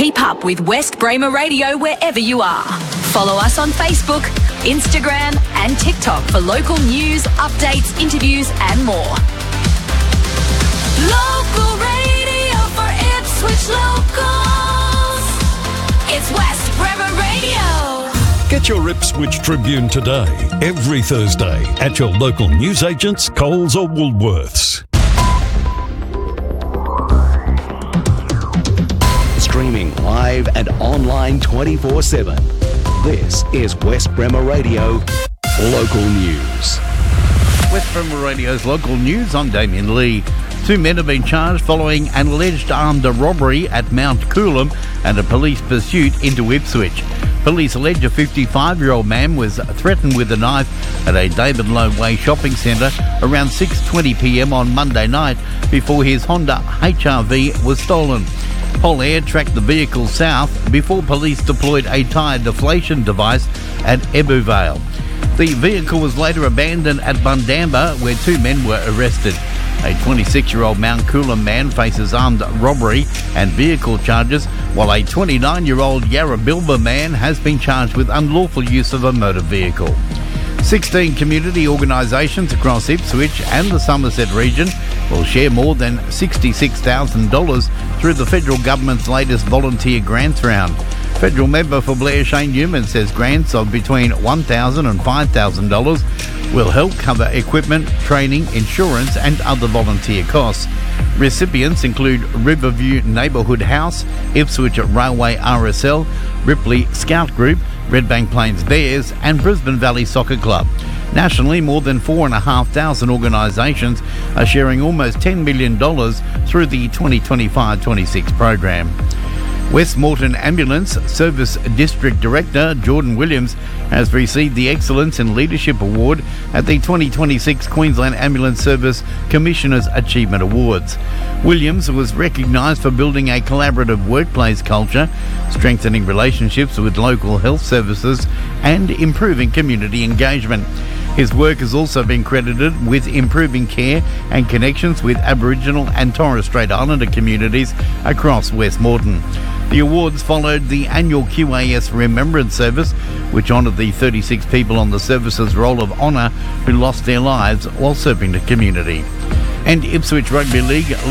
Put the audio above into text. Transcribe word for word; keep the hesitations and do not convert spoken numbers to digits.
Keep up with West Bramer Radio wherever you are. Follow us on Facebook, Instagram and TikTok for local news, updates, interviews and more. Local radio for Ipswich locals. It's West Bramer Radio. Get your Ipswich Tribune today, every Thursday, at your local newsagents, Coles or Woolworths. Streaming live and online twenty-four seven. This is West Bramer Radio Local News. West Bramer Radio's Local News, I'm Damien Lee. Two men have been charged following an alleged armed robbery at Mount Coolum and a police pursuit into Ipswich. Police allege a fifty-five-year-old man was threatened with a knife at a David Low Way shopping centre around six twenty p m on Monday night before his Honda H R V was stolen. Pol Air tracked the vehicle south before police deployed a tyre deflation device at Ebbw Vale. The vehicle was later abandoned at Bundamba, where two men were arrested. A twenty-six-year-old Mount Coolum man faces armed robbery and vehicle charges, while a twenty-nine-year-old Yarrabilba man has been charged with unlawful use of a motor vehicle. sixteen community organisations across Ipswich and the Somerset region will share more than sixty-six thousand dollars through the federal government's latest volunteer grants round. Federal member for Blair Shane Newman says grants of between one thousand dollars and five thousand dollars will help cover equipment, training, insurance and other volunteer costs. Recipients include Riverview Neighbourhood House, Ipswich Railway R S L, Ripley Scout Group, Redbank Plains Bears and Brisbane Valley Soccer Club. Nationally, more than four thousand five hundred organisations are sharing almost ten million dollars through the twenty twenty-five twenty-six program. West Moreton Ambulance Service District Director Jordan Williams has received the Excellence in Leadership Award at the twenty twenty-six Queensland Ambulance Service Commissioners Achievement Awards. Williams was recognised for building a collaborative workplace culture, strengthening relationships with local health services and improving community engagement. His work has also been credited with improving care and connections with Aboriginal and Torres Strait Islander communities across West Moreton. The awards followed the annual Q A S Remembrance Service, which honoured the thirty-six people on the service's Roll of Honour who lost their lives while serving the community. And Ipswich Rugby League